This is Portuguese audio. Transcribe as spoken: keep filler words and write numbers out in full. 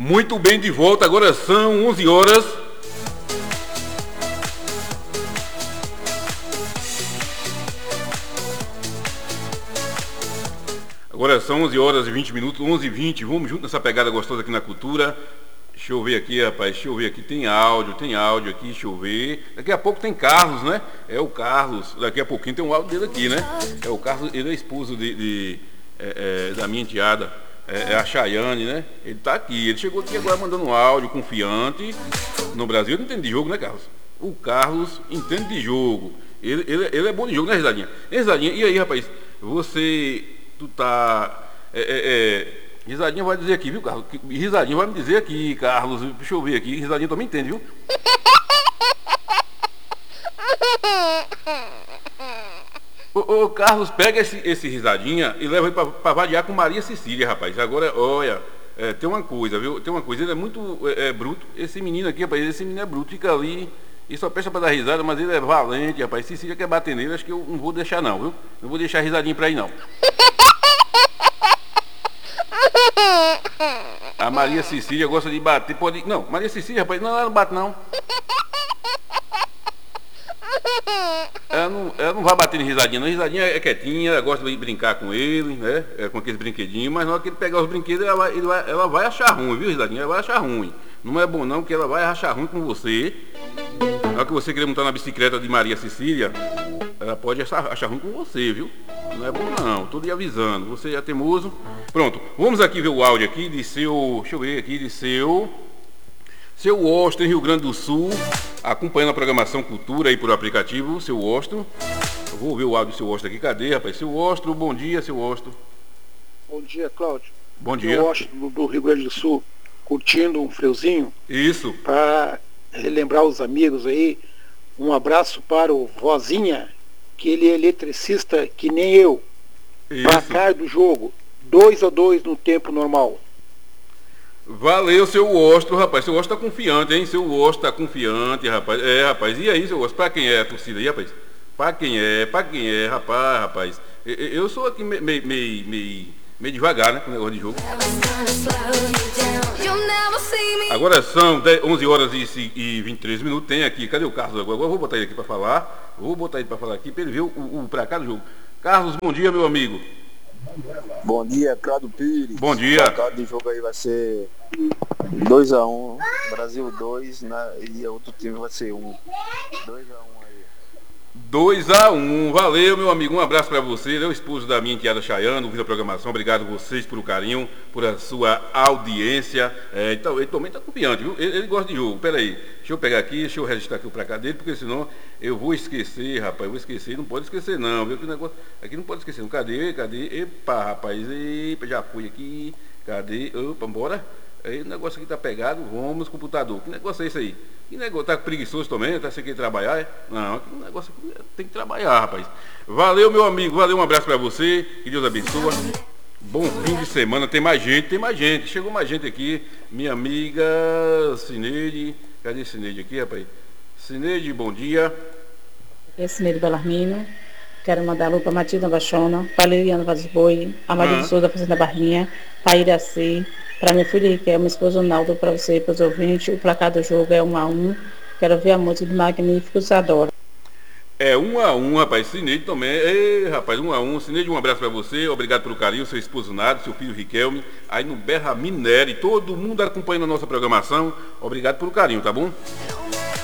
Muito bem, de volta, agora são onze horas. Agora são onze horas e vinte minutos, onze e vinte, vamos junto nessa pegada gostosa aqui na cultura. Deixa eu ver aqui, rapaz, deixa eu ver aqui, tem áudio, tem áudio aqui, deixa eu ver. Daqui a pouco tem Carlos, né? É o Carlos, daqui a pouquinho tem um áudio dele aqui, né? É o Carlos, ele é esposo de, de, é, é, da minha enteada, é, é a Chayane, né? Ele tá aqui, ele chegou aqui agora mandando um áudio confiante. No Brasil ele entende de jogo, né, Carlos? O Carlos entende de jogo, ele, ele, ele é bom de jogo, né, Risadinha? Risadinha, e aí, rapaz, você, tu tá... É, é, é, Risadinha vai dizer aqui, viu, Carlos? Risadinha vai me dizer aqui, Carlos. Deixa eu ver aqui. Risadinha também entende, viu? Ô, ô Carlos, pega esse, esse Risadinha e leva ele pra, pra vadiar com Maria Cecília, rapaz. Agora, olha, é, tem uma coisa, viu? Tem uma coisa, ele é muito é, é, bruto. Esse menino aqui, rapaz, esse menino é bruto. Fica ali e só presta pra dar risada, mas ele é valente, rapaz. Cecília quer bater nele, acho que eu não vou deixar não, viu? Não vou deixar Risadinha pra ir, não. A Maria Cecília gosta de bater, pode... Não, Maria Cecília, rapaz, não, ela não bate, não. Ela não, ela não vai bater em Risadinha, não. Risadinha é quietinha, ela gosta de brincar com ele, né? É, com aqueles brinquedinhos, mas na hora que ele pegar os brinquedos, ela vai, ele vai, ela vai achar ruim, viu, Risadinha? Ela vai achar ruim. Não é bom, não, porque ela vai achar ruim com você. Na hora que você querer montar na bicicleta de Maria Cecília, ela pode achar, achar ruim com você, viu? Não é bom não, tô lhe avisando, você é teimoso. Pronto, vamos aqui ver o áudio aqui de seu, deixa eu ver aqui, de seu, seu Osto em Rio Grande do Sul, acompanhando a programação Cultura aí por aplicativo, seu Osto. Eu vou ver o áudio do seu Osto aqui, cadê, rapaz? Seu Osto, bom dia, seu Osto. Bom dia, Cláudio. Bom dia. Seu Osto do Rio Grande do Sul, curtindo um friozinho. Isso. Para relembrar os amigos aí, um abraço para o Vozinha, que ele é eletricista que nem eu. Placar do jogo, dois a dois no tempo normal. Valeu, seu Ostro, rapaz. Seu Ostro tá confiante, hein? Seu Ostro tá confiante, rapaz. É, rapaz. E aí, seu Ostro, pra quem é a torcida aí, rapaz? Pra quem é, pra quem é, rapaz, rapaz. Eu, eu sou aqui meio, meio, meio, meio devagar, né? Com o negócio de jogo. Agora são onze horas e vinte e três minutos. Tem aqui, cadê o Carlos agora? Agora eu vou botar ele aqui pra falar. Vou botar ele pra falar aqui pra ele ver o, o pra cá do jogo. Carlos, bom dia, meu amigo. Bom dia, Claudio Pires. Bom dia. O placar do jogo aí vai ser dois a um, Brasil dois, né, e o outro time vai ser um. dois a um aí. dois a um, valeu, meu amigo. Um abraço pra você. Ele é o esposo da minha enteada Chayane, ouvindo a programação. Obrigado a vocês pelo carinho, por a sua audiência. É, então, ele também tá confiante, viu? Ele, ele gosta de jogo. Pera aí, deixa eu pegar aqui, deixa eu registrar aqui o placar dele, porque senão eu vou esquecer, rapaz. Eu vou esquecer, não pode esquecer não, viu? Que negócio... Aqui não pode esquecer. Não. Cadê? Cadê? Epa, rapaz. Epa, já fui aqui. Cadê? Opa, bora. Aí o negócio aqui tá pegado, vamos, computador. Que negócio é esse aí? Que negócio, tá preguiçoso também, tá sem querer trabalhar? É? Não, que negócio aqui tem que trabalhar, rapaz. Valeu, meu amigo, valeu, um abraço pra você, que Deus abençoe. Bom fim de semana, tem mais gente, tem mais gente. Chegou mais gente aqui, minha amiga Cineide. Cadê Cineide aqui, rapaz? Cineide, bom dia. É Cineide Belarmino. Quero mandar alô pra Matilda Baixona, pra Liliana Vaz Boi, a Maria ah. de Souza, Fazenda Barrinha, pra Iraci, pra minha filha, que é uma esposa Naldo, pra você e pros ouvintes. O placar do jogo é um a um. Quero ver a música de Magníficos Adoro. É um a um, rapaz. Cineide também. Ei, rapaz, um a um. Cineide, um abraço pra você. Obrigado pelo carinho. Seu esposo Nado, seu filho Riquelme. Aí no Berra Minere. Todo mundo acompanhando a nossa programação. Obrigado pelo carinho, tá bom?